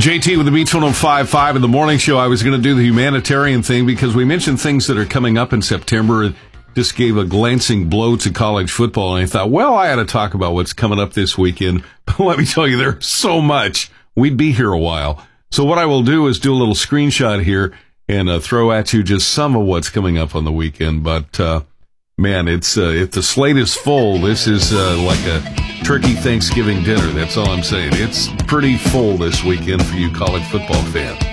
JT with the Beach 105.5 in the morning show. I was going to do the humanitarian thing because we mentioned things that are coming up in September. It just gave a glancing blow to college football, and I thought, well, I ought to talk about what's coming up this weekend. But let me tell you, there's so much. We'd be here a while. So what I will do is do a little screenshot here and throw at you just some of what's coming up on the weekend. But, man, it's if the slate is full, this is like a turkey Thanksgiving dinner. That's all I'm saying. It's pretty full this weekend for you college football fans.